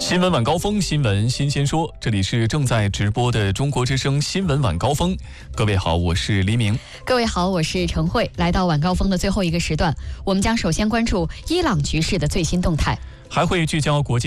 新闻晚高峰，新闻新鲜说，这里是正在直播的中国之声新闻晚高峰。各位好，我是黎明。 各位好，我是陈慧。来到晚高峰的最后一个时段，我们将首先关注伊朗局势的最新动态， 还会聚焦国际